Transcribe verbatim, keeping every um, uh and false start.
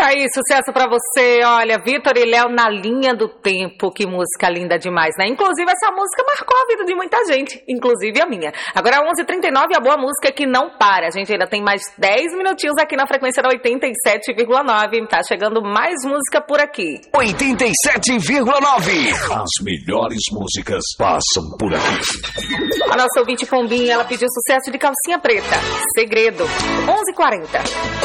aí, sucesso pra você. Olha, Vitor e Léo na linha do tempo. Que música linda demais, né? Inclusive, essa música marcou a vida de muita gente, inclusive a minha. Agora, onze e trinta e nove, a boa música que não para. A gente ainda tem mais dez minutinhos aqui na frequência da oitenta e sete vírgula nove. Tá chegando mais música por aqui. oitenta e sete vírgula nove. As melhores músicas passam por aqui. A nossa ouvinte Pombinha, ela pediu sucesso de Calcinha Preta. Segredo. onze e quarenta.